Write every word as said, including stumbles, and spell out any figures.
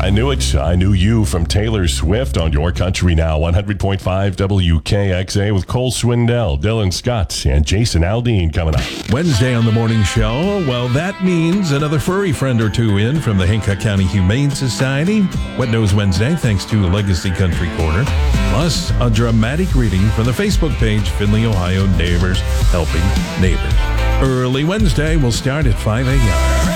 I knew it. I knew you from Taylor Swift on Your Country Now, one hundred point five W K X A with Cole Swindell, Dylan Scott, and Jason Aldean coming up. Wednesday on the morning show, well, that means another furry friend or two in from the Hancock County Humane Society. Wet Nose Wednesday, thanks to Legacy Country Corner. Plus, a dramatic reading from the Facebook page, Findlay, Ohio Neighbors Helping Neighbors. Early Wednesday will start at five a.m.